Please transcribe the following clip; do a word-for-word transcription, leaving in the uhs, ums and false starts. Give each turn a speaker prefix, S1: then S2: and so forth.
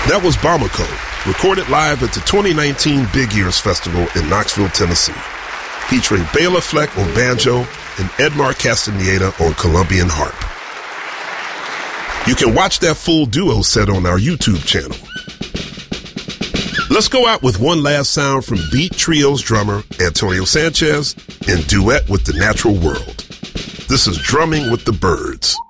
S1: That was Bamako, recorded live at the twenty nineteen Big Ears Festival in Knoxville, Tennessee, featuring Bela Fleck on banjo and Edmar Castaneda on Colombian harp. You can watch that full duo set on our YouTube channel. Let's go out with one last sound from Beat Trio's drummer, Antonio Sanchez, in duet with the Natural World. This is Drumming with the Birds.